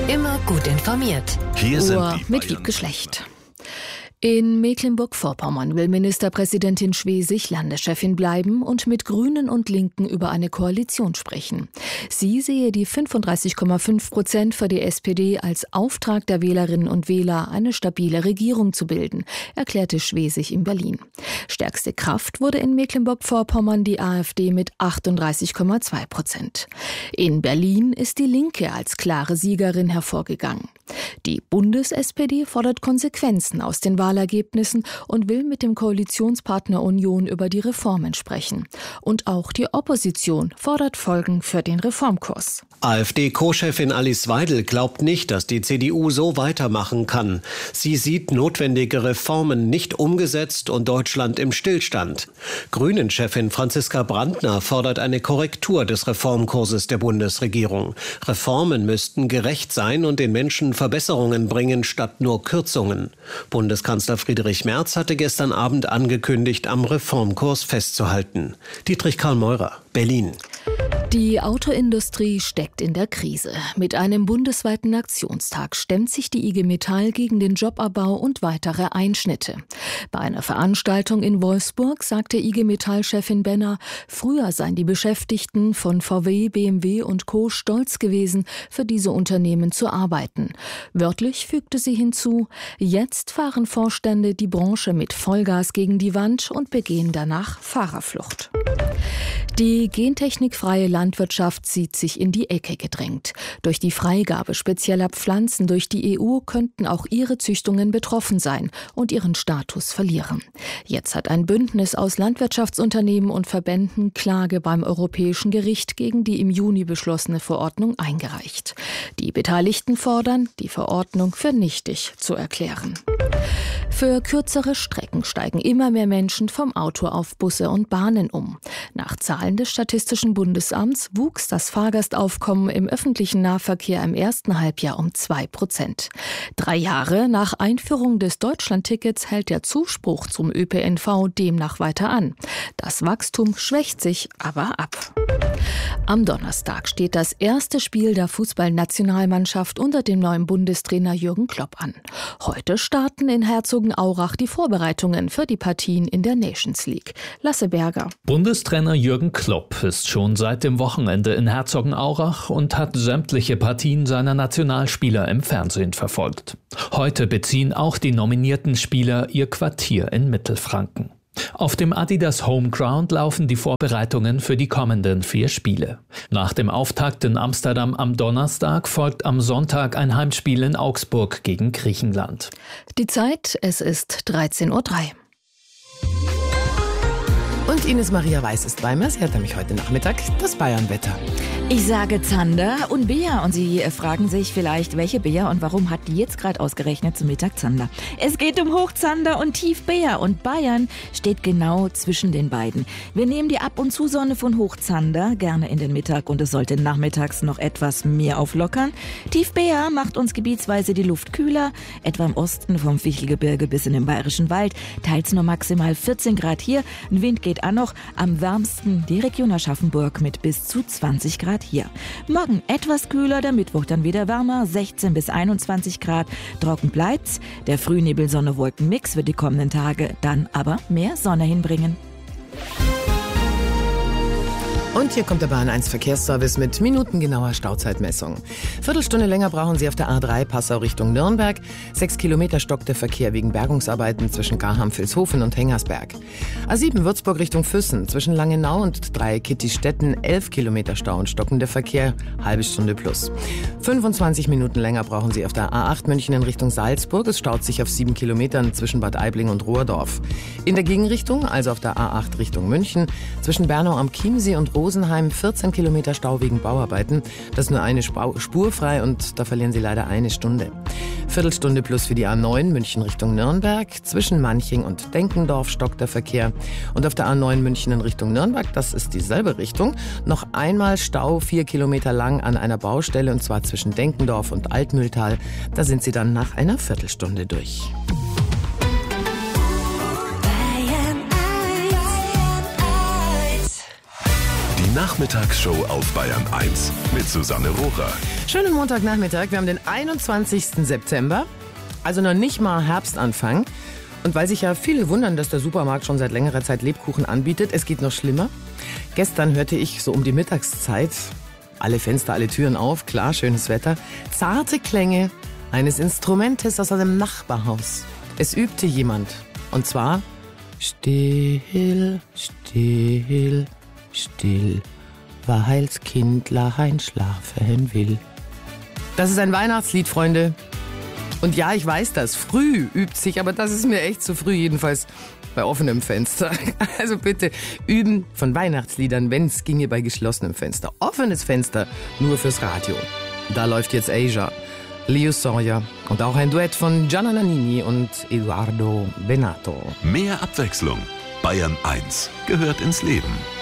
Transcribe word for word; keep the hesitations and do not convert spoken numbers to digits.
Immer gut informiert. Hier sind Uhr die mit Wiebke Schlecht. In Mecklenburg-Vorpommern will Ministerpräsidentin Schwesig Landeschefin bleiben und mit Grünen und Linken über eine Koalition sprechen. Sie sehe die fünfunddreißig Komma fünf Prozent für die S P D als Auftrag der Wählerinnen und Wähler, eine stabile Regierung zu bilden, erklärte Schwesig in Berlin. Stärkste Kraft wurde in Mecklenburg-Vorpommern die AfD mit achtunddreißig Komma zwei Prozent. In Berlin ist die Linke als klare Siegerin hervorgegangen. Die Bundes-S P D fordert Konsequenzen aus den Wahlergebnissen und will mit dem Koalitionspartner Union über die Reformen sprechen. Und auch die Opposition fordert Folgen für den Reformkurs. AfD-Co-Chefin Alice Weidel glaubt nicht, dass die C D U so weitermachen kann. Sie sieht notwendige Reformen nicht umgesetzt und Deutschland im Stillstand. Grünen-Chefin Franziska Brandner fordert eine Korrektur des Reformkurses der Bundesregierung. Reformen müssten gerecht sein und den Menschen Verbesserungen bringen statt nur Kürzungen. Bundeskanzler Friedrich Merz hatte gestern Abend angekündigt, am Reformkurs festzuhalten. Dietrich Karl Meurer, Berlin. Die Autoindustrie steckt in der Krise. Mit einem bundesweiten Aktionstag stemmt sich die I G Metall gegen den Jobabbau und weitere Einschnitte. Bei einer Veranstaltung in Wolfsburg sagte I G Metall-Chefin Benner, früher seien die Beschäftigten von V W, B M W und Co. stolz gewesen, für diese Unternehmen zu arbeiten. Wörtlich fügte sie hinzu, jetzt fahren Vorstände die Branche mit Vollgas gegen die Wand und begehen danach Fahrerflucht. Die gentechnikfreie Landwirtschaft sieht sich in die Ecke gedrängt. Durch die Freigabe spezieller Pflanzen durch die E U könnten auch ihre Züchtungen betroffen sein und ihren Status verlieren. Jetzt hat ein Bündnis aus Landwirtschaftsunternehmen und Verbänden Klage beim Europäischen Gericht gegen die im Juni beschlossene Verordnung eingereicht. Die Beteiligten fordern, die Verordnung für nichtig zu erklären. Für kürzere Strecken steigen immer mehr Menschen vom Auto auf Busse und Bahnen um. Nach Zahlen des Statistischen Bundesamts wuchs das Fahrgastaufkommen im öffentlichen Nahverkehr im ersten Halbjahr um zwei Prozent. Drei Jahre nach Einführung des Deutschlandtickets hält der Zuspruch zum Ö P N V demnach weiter an. Das Wachstum schwächt sich aber ab. Am Donnerstag steht das erste Spiel der Fußballnationalmannschaft unter dem neuen Bundestrainer Jürgen Klopp an. Heute starten in Herzogenaurach die Vorbereitungen für die Partien in der Nations League. Lasse Berger. Bundestrainer Jürgen Klopp ist schon seit dem Wochenende in Herzogenaurach und hat sämtliche Partien seiner Nationalspieler im Fernsehen verfolgt. Heute beziehen auch die nominierten Spieler ihr Quartier in Mittelfranken. Auf dem Adidas Homeground laufen die Vorbereitungen für die kommenden vier Spiele. Nach dem Auftakt in Amsterdam am Donnerstag folgt am Sonntag ein Heimspiel in Augsburg gegen Griechenland. Die Zeit, es ist dreizehn Uhr drei. Und Ines Maria Weiß ist bei mir. Sie hat nämlich heute Nachmittag das Bayernwetter. Ich sage Zander und Bea und Sie fragen sich vielleicht, welche Bea und warum hat die jetzt gerade ausgerechnet zum Mittag Zander? Es geht um Hochzander und Tief-Bea und Bayern steht genau zwischen den beiden. Wir nehmen die Ab- und Zusonne von Hochzander gerne in den Mittag und es sollte nachmittags noch etwas mehr auflockern. Tief-Bea macht uns gebietsweise die Luft kühler, etwa im Osten vom Fichtelgebirge bis in den Bayerischen Wald, teils nur maximal vierzehn Grad hier, ein Wind geht an noch, am wärmsten die Region Aschaffenburg mit bis zu zwanzig Grad hier. Morgen etwas kühler, der Mittwoch dann wieder wärmer, sechzehn bis einundzwanzig Grad. Trocken bleibt's. Der Frühnebel-Sonne-Wolken-Mix wird die kommenden Tage dann aber mehr Sonne hinbringen. Und hier kommt der Bahn eins Verkehrsservice mit minutengenauer Stauzeitmessung. Viertelstunde länger brauchen Sie auf der A drei Passau Richtung Nürnberg. Sechs Kilometer stockt der Verkehr wegen Bergungsarbeiten zwischen Garham-Vilshofen und Hengersberg. A sieben Würzburg Richtung Füssen zwischen Langenau und Dreieckittistetten. Elf Kilometer Stau und stockender Verkehr, halbe Stunde plus. fünfundzwanzig Minuten länger brauchen Sie auf der A acht München in Richtung Salzburg. Es staut sich auf sieben Kilometern zwischen Bad Aibling und Rohrdorf. In der Gegenrichtung, also auf der A acht Richtung München, zwischen Bernau am Chiemsee und Rosenheim vierzehn Kilometer Stau wegen Bauarbeiten. Das ist nur eine Spur frei und da verlieren Sie leider eine Stunde. Viertelstunde plus für die A neun München Richtung Nürnberg. Zwischen Manching und Denkendorf stockt der Verkehr. Und auf der A neun München in Richtung Nürnberg, das ist dieselbe Richtung, noch einmal Stau vier Kilometer lang an einer Baustelle und zwar zwischen Denkendorf und Altmühltal. Da sind Sie dann nach einer Viertelstunde durch. Nachmittagsshow auf Bayern eins mit Susanne Rohrer. Schönen Montagnachmittag, wir haben den einundzwanzigsten September, also noch nicht mal Herbstanfang. Und weil sich ja viele wundern, dass der Supermarkt schon seit längerer Zeit Lebkuchen anbietet, es geht noch schlimmer. Gestern hörte ich so um die Mittagszeit, alle Fenster, alle Türen auf, klar, schönes Wetter, zarte Klänge eines Instrumentes aus einem Nachbarhaus. Es übte jemand, und zwar still, still, still, weil's Kindlein schlafen will. Das ist ein Weihnachtslied, Freunde. Und ja, ich weiß das, früh übt sich, aber das ist mir echt zu früh, jedenfalls bei offenem Fenster. Also bitte üben von Weihnachtsliedern, wenn es ginge bei geschlossenem Fenster. Offenes Fenster nur fürs Radio. Da läuft jetzt Asia, Leo Sawyer und auch ein Duett von Gianna Nannini und Eduardo Benato. Mehr Abwechslung. Bayern eins gehört ins Leben.